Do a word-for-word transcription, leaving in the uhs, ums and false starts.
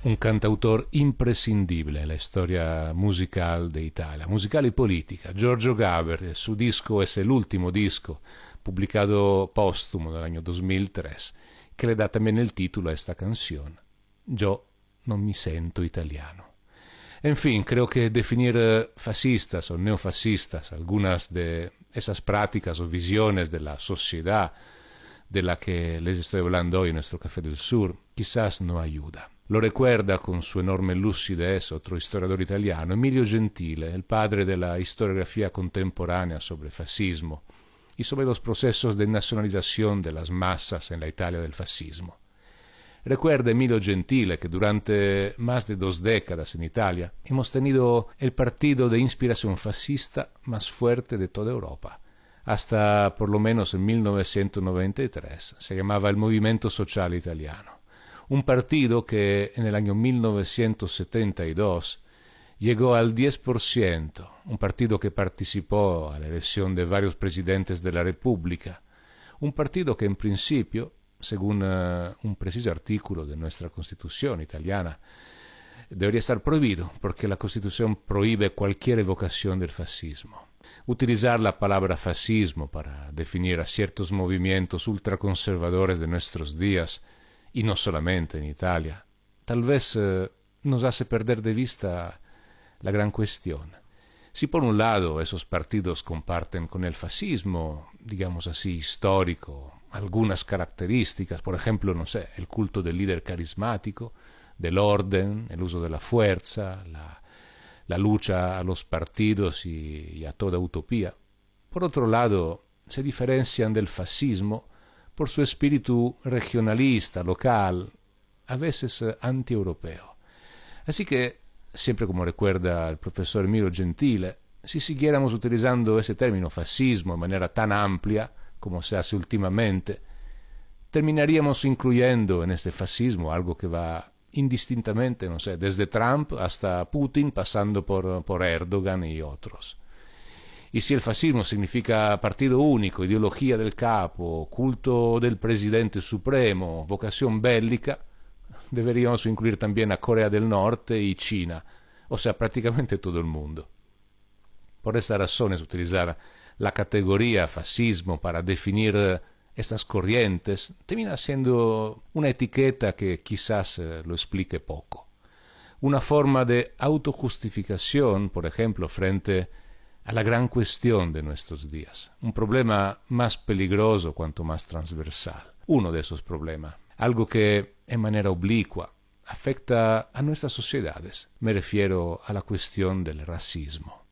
un cantautor imprescindible en la historia musical de Italia, musical y política. Giorgio Gaber, su disco es el último disco publicado póstumo del año dos mil tres, que le da también el título a esta canción, Yo non mi sento italiano. En fin, creo que definir fascistas o neofascistas algunas de esas prácticas o visiones de la sociedad de la que les estoy hablando hoy en nuestro Café del Sur quizás no ayuda. Lo recuerda con su enorme lucidez otro historiador italiano, Emilio Gentile, el padre de la historiografía contemporánea sobre fascismo y sobre los procesos de nacionalización de las masas en la Italia del fascismo. Recuerda Emilio Gentile que durante más de dos décadas en Italia hemos tenido el partido de inspiración fascista más fuerte de toda Europa. Hasta por lo menos en mil novecientos noventa y tres se llamaba el Movimiento Sociale Italiano. Un partido que en el año mil novecientos setenta y dos llegó al diez por ciento, un partido que participó a la elección de varios presidentes de la República, un partido que en principio, según uh, un preciso artículo de nuestra Constitución italiana, debería estar prohibido porque la Constitución prohíbe cualquier evocación del fascismo. Utilizar la palabra fascismo para definir a ciertos movimientos ultraconservadores de nuestros días, y no solamente en Italia, tal vez eh, nos hace perder de vista la gran cuestión. Si por un lado esos partidos comparten con el fascismo, digamos así, histórico, algunas características, por ejemplo, no sé, el culto del líder carismático, del orden, el uso de la fuerza, la, la lucha a los partidos y, y a toda utopía. Por otro lado, se diferencian del fascismo por su espíritu regionalista, local, a veces eh, anti-europeo. Así que, siempre como recuerda el profesor Emilio Gentile, si siguiéramos utilizando ese término fascismo de manera tan amplia como se hace últimamente, terminaríamos incluyendo en este fascismo algo que va indistintamente, no sé, desde Trump hasta Putin, pasando por, por Erdogan y otros. Y si el fascismo significa partido único, ideología del capo, culto del presidente supremo, vocación bélica, deberíamos incluir también a Corea del Norte y China, o sea, prácticamente todo el mundo. Por esta razón es utilizar la categoría fascismo para definir estas corrientes termina siendo una etiqueta que quizás eh, lo explique poco. Una forma de autojustificación, por ejemplo, frente a la gran cuestión de nuestros días. Un problema más peligroso cuanto más transversal. Uno de esos problemas. Algo que, en manera oblicua, afecta a nuestras sociedades. Me refiero a la cuestión del racismo.